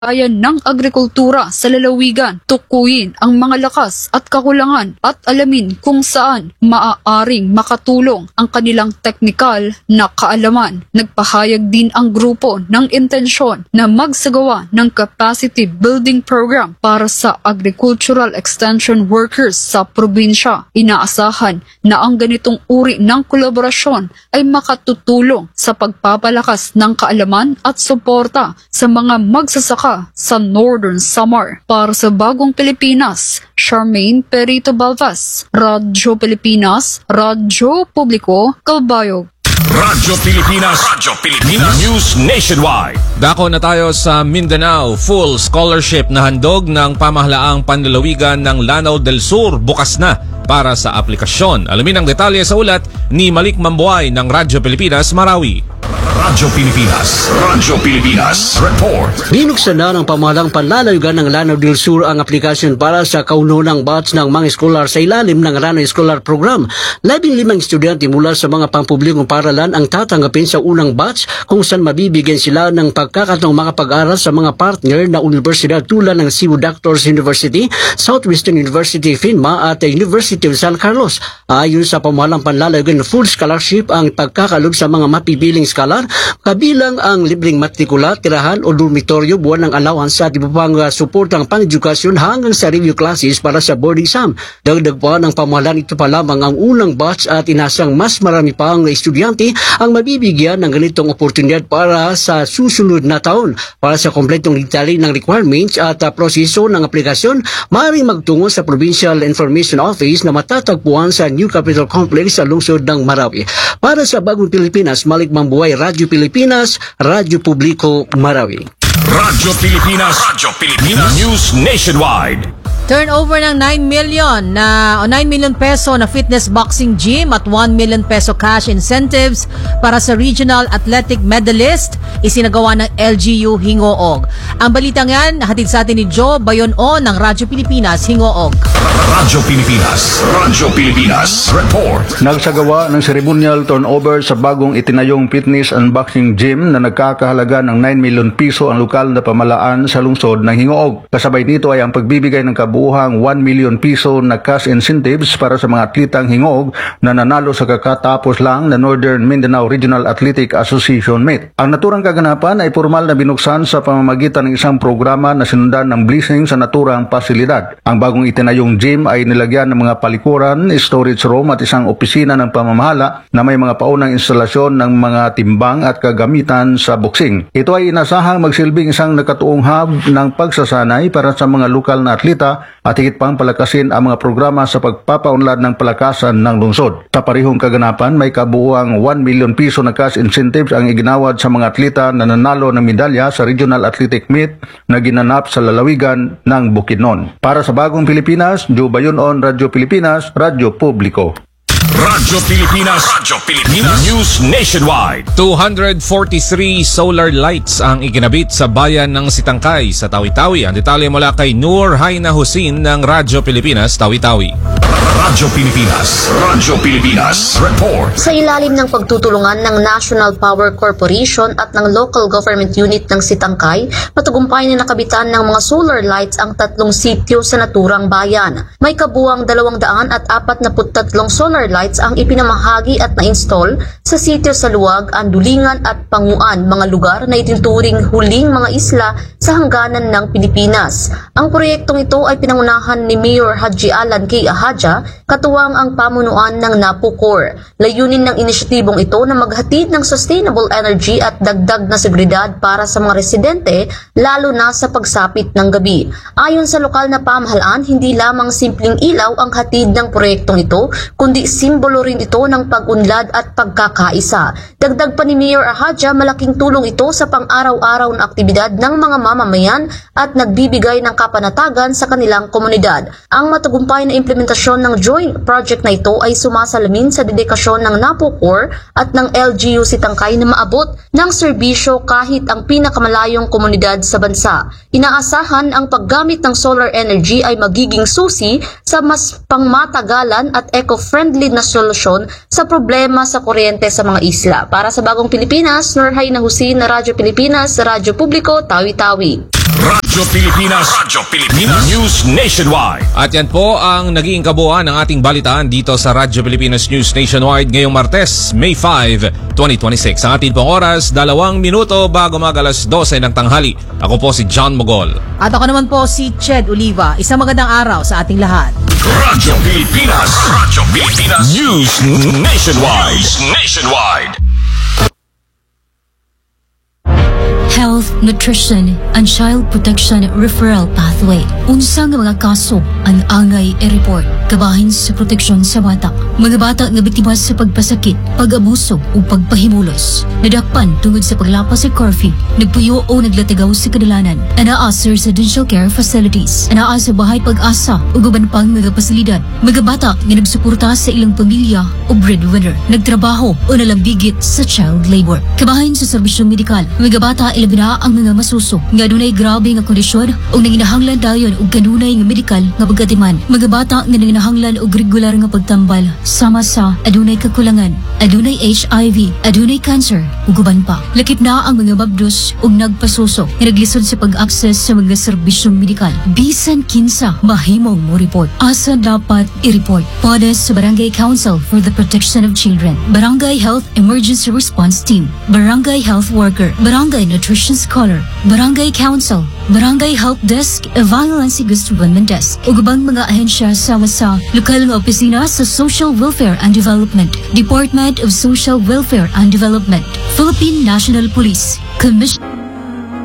Ayan ng agrikultura sa lalawigan, tukuyin ang mga lakas at kakulangan at alamin kung saan maaaring makatulong ang kanilang teknikal na kaalaman. Nagpahayag din ang grupo ng intensyon na magsagawa ng capacity building program para sa agricultural extension workers sa probinsya. Inaasahan na ang ganitong uri ng kolaborasyon ay makatutulong sa pagpapalakas ng kaalaman at suporta sa mga magsasaka sa Northern Samar. Para sa Bagong Pilipinas, Charmaine Perito Balvas, Radyo Pilipinas, Radyo Publiko, Calbayog. Radyo Pilipinas, News Nationwide. Dako na tayo sa Mindanao. Full scholarship na handog ng pamahalaang panlalawigan ng Lanao del Sur bukas na para sa aplikasyon. Alamin ang detalye sa ulat ni Malik Mambuay ng Radyo Pilipinas, Marawi. Radyo Pilipinas Report. Binuksan na ng pamahalang panlalawigan ng Lanao del Sur ang aplikasyon para sa kaununang batch ng mga eskolar sa ilalim ng Lanao Scholar Program. 15 estudyante mula sa mga pampublikong paralan ang tatanggapin sa unang batch kung saan mabibigyan sila ng pagkakataong makapag-aral sa mga partner na universidad tulad ng Cebu Doctors University, Southwestern University FINMA at University of San Carlos. Ayon sa pamahalang panlalawigan, full scholarship ang pagkakalob sa mga mapipiling scholar, kabilang ang libreng matrikula, tirahan o dormitoryo, buwan ng allowance at iba pang suportang pang-edukasyon hanggang sa review classes para sa board exam. Dagdag pa ng pamahalaan, ito pa lamang ang unang batch at inasang mas marami pang estudyante ang mabibigyan ng ganitong oportunidad para sa susunod na taon. Para sa kompletong detalye ng requirements at proseso ng aplikasyon, maaaring magtungo sa Provincial Information Office na matatagpuan sa New Capital Complex sa lungsod ng Marawi. Para sa Bagong Pilipinas, Malik Mambuay, Radyo Pilipinas, Radyo Publiko, Marawi. Radyo Pilipinas, News Nationwide. Turnover ng 9 million peso na fitness boxing gym at 1 million peso cash incentives para sa regional athletic medalist isinagawa ng LGU Hingoog. Ang balitang yan, hatid sa atin ni Joe Bayon-o ng Radyo Pilipinas, Hingoog. Radyo Pilipinas Report. Nagsagawa ng ceremonial turnover sa bagong itinayong fitness and boxing gym na nagkakahalaga ng 9 million piso ang lokal na pamahalaan sa lungsod ng Hingoog. Kasabay nito ay ang pagbibigay ng kabuuhang 1 million piso na cash incentives para sa mga atletang Hingoog na nanalo sa kakatapos lang na Northern Mindanao Regional Athletic Association Meet. Ang naturang kaganapan ay formal na binuksan sa pamamagitan ng isang programa na sinundan ng blessing sa naturang pasilidad. Ang bagong itinayong gym ay nilagyan ng mga palikuran, storage room at isang opisina ng pamamahala na may mga paunang instalasyon ng mga timbang at kagamitan sa boxing. Ito ay inasahang magsilbing isang nakatuong hub ng pagsasanay para sa mga lokal na atleta at higit pang palakasin ang mga programa sa pagpapaunlad ng palakasan ng lungsod. Sa parehong kaganapan, may kabuuang 1 million piso na cash incentives ang iginawad sa mga atleta na nanalo ng medalya sa Regional Athletic Meet na ginanap sa lalawigan ng Bukidnon. Para sa Bagong Pilipinas, Joe Bayon-on, Radyo Pilipinas, Radyo Publiko. Radyo Pilipinas, News Nationwide. 243 solar lights ang iginabit sa bayan ng Sitangkay sa Tawi-Tawi. Ang detalye mula kay Noor Haina Husin ng Radyo Pilipinas, Tawi-Tawi. Radyo Pilipinas Report. Sa ilalim ng pagtutulungan ng National Power Corporation at ng Local Government Unit ng Sitangkay, matagumpay na nakabitan ng mga solar lights ang 3 sityo sa naturang bayan. May kabuang 243 solar lights ang ipinamahagi at na-install sa sityo sa Luwag, Andulingan at Panguan, mga lugar na itinuturing huling mga isla sa hangganan ng Pilipinas. Ang proyektong ito ay pinangunahan ni Mayor Haji Alan K. Ahadja, katuwang ang pamunuan ng NAPUCOR. Layunin ng inisyatibong ito na maghatid ng sustainable energy at dagdag na seguridad para sa mga residente, lalo na sa pagsapit ng gabi. Ayon sa lokal na pamahalaan, hindi lamang simpleng ilaw ang hatid ng proyektong ito, kundi simbolo rin ito ng pag-unlad at pagkakaisa. Dagdag pa ni Mayor Ahadja, malaking tulong ito sa pang-araw-araw na aktibidad ng mga mamamayan at nagbibigay ng kapanatagan sa kanilang komunidad. Ang matagumpay na implementasyon ng joint project na ito ay sumasalamin sa dedikasyon ng NAPUCOR at ng LGU Sitangkay na maabot ng serbisyo kahit ang pinakamalayong komunidad sa bansa. Inaasahan ang paggamit ng solar energy ay magiging susi sa mas pangmatagalan at eco-friendly na solusyon sa problema sa kuryente sa mga isla. Para sa Bagong Pilipinas, Noor Haina Husin na Radyo Pilipinas, Radyo Publiko, Tawi-Tawi. Radyo Pilipinas. Radyo Pilipinas. News Nationwide. At yan po ang naging kabuuan ng ating balitaan dito sa Radyo Pilipinas News Nationwide ngayong Martes, May 5, 2026. Ang ating pong oras, 2 minuto bago mag-alas 12 ng tanghali. Ako po si John Mogol. At ako naman po si Ched Oliva. Isang magandang araw sa ating lahat. Radyo Pilipinas. Radyo Pilipinas. News Nationwide. News Nationwide. Health, Nutrition, and Child Protection Referral Pathway. Unsa nga mga kaso ang angay i-report kabahin sa proteksyon sa bata. Mga bata nga biktima sa pagpasakit, pag-abuso o pagpahimulos. Nadakpan tungod sa paglapas sa curfew, nagpuyo o naglatigaw sa kadalanan. Anaa sa residential care facilities. Anaa sa bahay pag-asa o guban pang mga pasilidad. Mga bata nga nagsuporta sa ilang pamilya o breadwinner. Nagtrabaho o nalambigit sa child labor. Kabahin sa serbisyong medikal. Mga bata ilabi na ang mga masuso nga dunay grabe nga kondisyon o nanginahanglan dayon og kanunay nga medikal nga pagkatiman. Mga bata nga nanginahanglan og regular nga pagtambal sama sa adunay kakulangan, adunay HIV, adunay cancer ug uban pa. Lakip na ang mga mabdos og nagpasuso nga naglisod sa pag-access sa mga serbisyong medikal. Bisan kinsa mahimong mo report. Asa dapat i-report? Pwede sa Barangay Council for the Protection of Children, Barangay Health Emergency Response Team, Barangay Health Worker, Barangay Nutrition Scholar, Barangay Council, Barangay Help Desk, Violence Against Women Desk, o gubang mga ahensya sama sa lokal nga opisina sa Social Welfare and Development, Department of Social Welfare and Development, Philippine National Police, Commission